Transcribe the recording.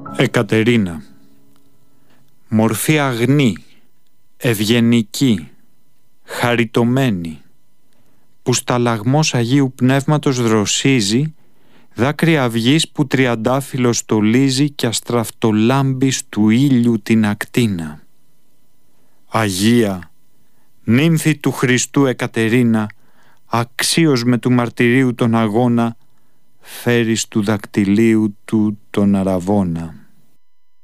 Εκατερίνα. Μορφή αγνή, ευγενική, χαριτωμένη, που σταλαγμός Αγίου Πνεύματος δροσίζει, δάκρυα αυγής που τριαντάφυλλο στολίζει κι αστραφτολάμπης του ήλιου την ακτίνα. Αγία, νύμφη του Χριστού Εκατερίνα, αξίως με του μαρτυρίου τον αγώνα, φέρεις του δακτυλίου του τον αραβώνα.